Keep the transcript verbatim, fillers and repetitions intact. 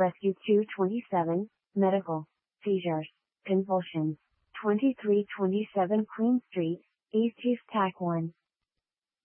Rescue two twenty-seven, Medical, Seizures, Convulsions, twenty-three twenty-seven Queen Street, East East Tac one.